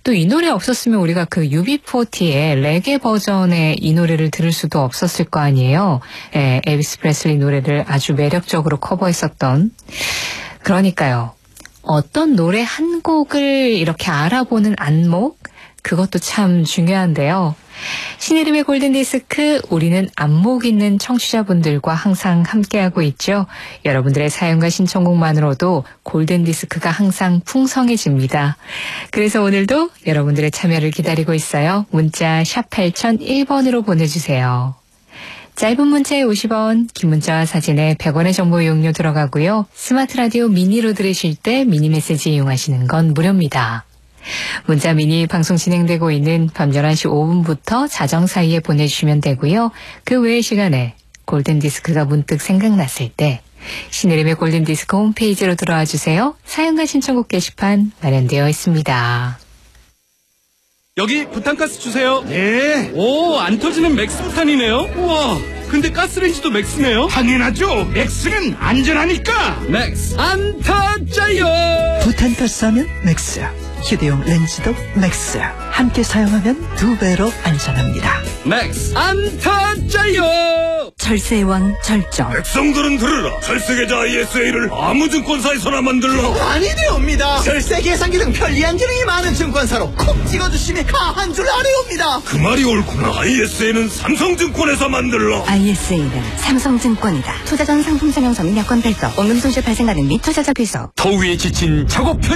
또 이 노래 없었으면 우리가 그 UB40의 레게 버전의 이 노래를 들을 수도 없었을 거 아니에요. 엘비스 프레슬리 노래를 아주 매력적으로 커버했었던. 그러니까요. 어떤 노래 한 곡을 이렇게 알아보는 안목, 그것도 참 중요한데요. 신혜림의 골든디스크, 우리는 안목 있는 청취자분들과 항상 함께하고 있죠. 여러분들의 사연과 신청곡만으로도 골든디스크가 항상 풍성해집니다. 그래서 오늘도 여러분들의 참여를 기다리고 있어요. 문자 샵 8001번으로 보내주세요. 짧은 문자에 50원, 긴 문자와 사진에 100원의 정보 이용료 들어가고요. 스마트 라디오 미니로 들으실 때 미니 메시지 이용하시는 건 무료입니다. 문자 미니 방송 진행되고 있는 밤 11시 5분부터 자정 사이에 보내주시면 되고요. 그 외의 시간에 골든디스크가 문득 생각났을 때 신혜림의 골든디스크 홈페이지로 들어와 주세요. 사연과 신청곡 게시판 마련되어 있습니다. 여기 부탄가스 주세요. 네. 오, 안 터지는 맥스 부탄이네요. 우와, 근데 가스레인지도 맥스네요. 당연하죠. 맥스는 안전하니까. 맥스 안 터져요. 부탄가스 하면 맥스야. 휴대용 렌즈도 맥스야. 함께 사용하면 2배로 안전합니다. 맥스 안 터져요. 절세의 왕 절정. 백성들은 들으라. 절세계좌 ISA를 아무 증권사에서나 만들라. 아니되옵니다. 절세 계산기 등 편리한 기능이 많은 증권사로 콕 찍어주시면 가한 줄 아래옵니다. 그 말이 옳구나. ISA는 삼성증권에서 만들라. ISA는 삼성증권이다. 투자 전 상품 설명 서민 약관 달성, 원금 손실 발생 가능 및 투자자 비서. 더위에 지친 작업